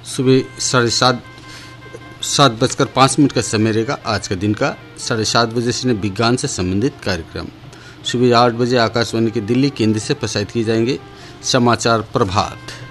सुबह 7:05 का समय रहेगा आज का दिन का। 7:30 बजे से विज्ञान से संबंधित कार्यक्रम। सुबह 8 बजे आकाशवाणी के दिल्ली केंद्र से प्रसारित किए जाएंगे समाचार प्रभात।